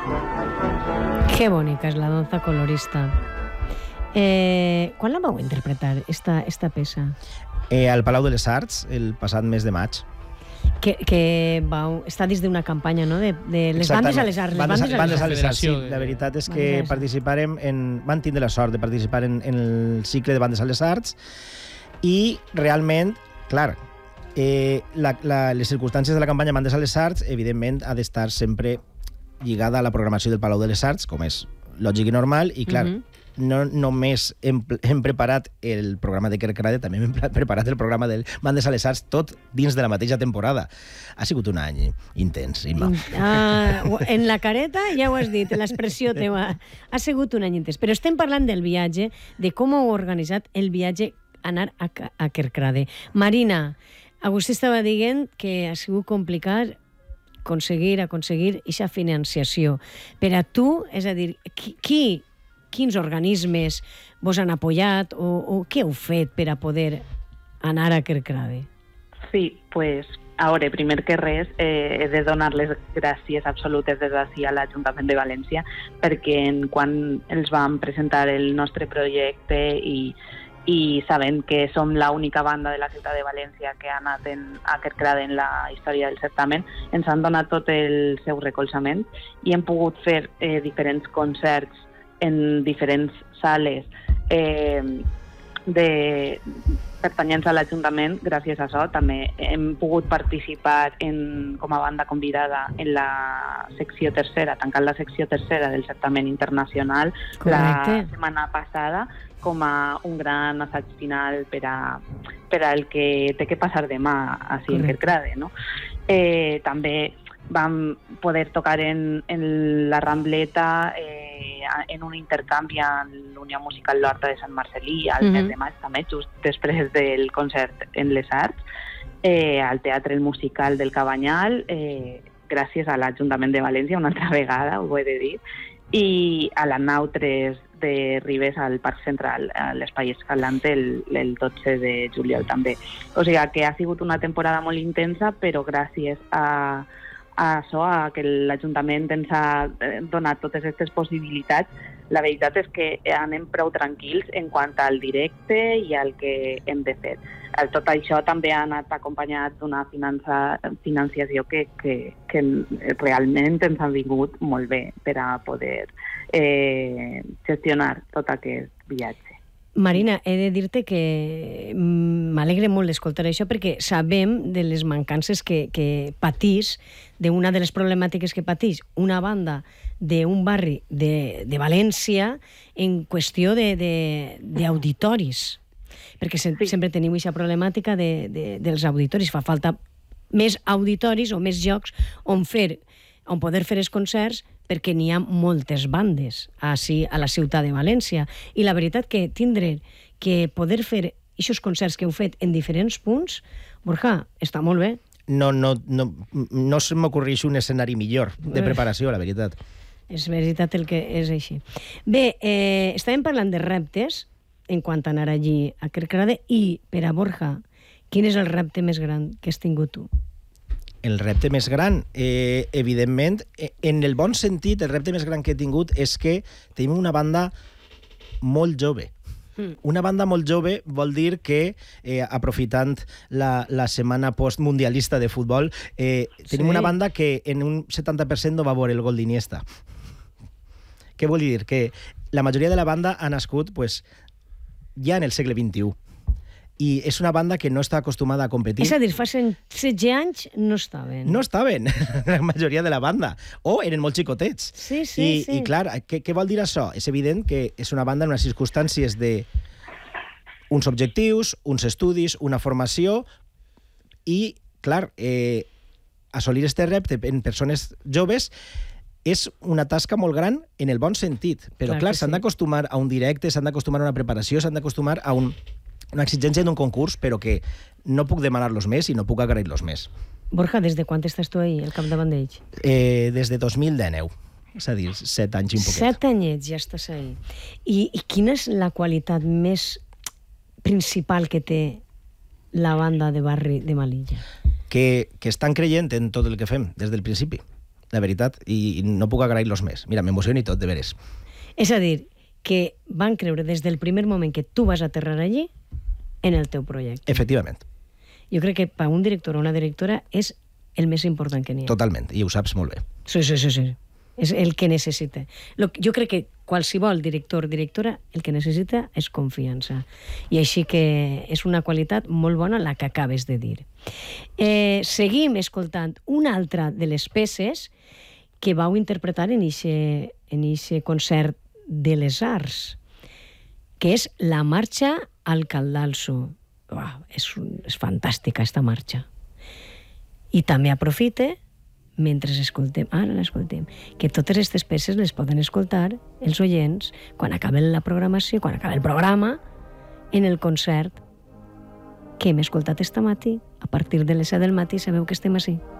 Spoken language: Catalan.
Que bonica és la danza colorista. Quan la vau interpretar, esta peça? Al Palau de les Arts, el passat mes de maig. Que vau estar dins d'una campanya, no?, de les bandes a les arts. Bandes a les arts, sí. La veritat és que van tindre la sort de participar en el cicle de bandes a les arts i realment, clar, les circumstàncies de la campanya Bandes a les Arts, evidentment, ha d'estar sempre lligada a la programació del Palau de les Arts, com és lògic i normal, i clar, no només hem preparat el programa de Kerkrade, també hem preparat el programa del Bandes a les Arts, tot dins de la mateixa temporada. Ha sigut un any intens, Imma. En la careta ja ho has dit, l'expressió teva. Ha sigut un any intens. Però estem parlant del viatge, de com heu organitzat el viatge a anar a Kerkrade. Marina, Agustí estava dient que ha sigut complicat aconseguir aquesta financiació. Per a tu, és a dir, quins organismes vos han apoyat o què heu fet per a poder anar a Kerkrade? Sí, pues, ara, primer que res, he de donar les gràcies absolutes des d'ací a l'Ajuntament de València perquè quan els vam presentar el nostre projecte i sabent que som l'única banda de la ciutat de València que ha anat a Kerkrade en la història del certamen, ens han donat tot el seu recolzament i hem pogut fer diferents concerts en diferents sales pertanyents a l'Ajuntament. Gràcies a això també hem pogut participar com a banda convidada en la secció tercera, tancant la secció tercera del certamen internacional. Correcte. La setmana passada com a un gran assaig final per al que té que passar demà així en Kerkrade, no? També vam poder tocar en la Rambleta en un intercanvi amb l'Unió Musical L'Horta de Sant Marcelí al mes de maig, també, just després del concert en les Arts, al Teatre Musical del Cabanyal, gràcies a l'Ajuntament de València, una altra vegada, ho he de dir, i a la Nau 3 de Ribes al Parc Central, a l'Espai Escalante, el 12 de juliol també. O sigui que ha sigut una temporada molt intensa, però gràcies a això, a que l'Ajuntament ens ha donat totes aquestes possibilitats, la veritat és que anem prou tranquils en quant al directe i al que hem de fer. Tot això també ha anat acompanyat d'una financiació que realment ens ha vingut molt bé per a poder gestionar tot aquest viatge. Marina, he de dir-te que m'alegre molt d'escoltar això perquè sabem de les mancances que patís, d'una de les problemàtiques que patís una banda d'un barri de València en qüestió d'auditoris. Perquè sempre tenim aquesta problemàtica dels auditoris. Fa falta més auditoris o més llocs on poder fer els concerts perquè n'hi ha moltes bandes així a la ciutat de València. I la veritat que tindre que poder fer aquests concerts que heu fet en diferents punts, Borja, està molt bé. No se m'ocorreix un escenari millor de preparació, la veritat. És veritat el que és així. Bé, estàvem parlant de reptes en quant a anar allí a Kerkrade i, per a Borja, quin és el repte més gran que has tingut tu? El repte més gran, evidentment, en el bon sentit, el repte més gran que he tingut és que tenim una banda molt jove. Una banda molt jove vol dir que, aprofitant la setmana postmundialista de futbol, tenim una banda que en un 70% no va veure el gol d'Iniesta. Què vol dir? Que la majoria de la banda ha nascut ja en el segle XXI. I és una banda que no està acostumada a competir. És a dir, fa 16 anys no estaven. No estaven, la majoria de la banda. O eren molt xicotets. Sí. I clar, què vol dir això? És evident que és una banda en unes circumstàncies d'uns objectius, uns estudis, una formació, i, clar, assolir este repte en persones joves és una tasca molt gran en el bon sentit. Però, clar, s'han d'acostumar a un directe, s'han d'acostumar a una preparació, s'han d'acostumar a una exigència d'un concurs, però que no puc demanar-los més i no puc agrair-los més. Borja, des de quan estàs tu ahí, al capdavant d'ells? Des de 2019, és a dir, 7 anys i un poquet. 7 anyets ja estàs ahí. I quina és la qualitat més principal que té la banda de barri de Melilla? Que estan creient en tot el que fem, des del principi. la veritat, i no puc agrair-los més. Mira, m'emociono i tot, de veres. És a dir, que van creure des del primer moment que tu vas aterrar allí en el teu projecte. Efectivament. Jo crec que per un director o una directora és el més important que n'hi ha. Totalment, i ho saps molt bé. Sí. És el que necessita. Jo crec que qualsevol director o directora el que necessita és confiança. I així que és una qualitat molt bona la que acabes de dir. Seguim escoltant una altra de les peces que vau interpretar en eixe concert de les Arts, que és la marxa al Caldalso. És fantàstica, esta marxa. I també aprofite, mentre escoltem, ara l'escoltem, que totes aquestes peces les poden escoltar els oients quan acabi la programació, quan acabi el programa, en el concert que hem escoltat esta matí. A partir de les 7 del matí sabeu que estem així.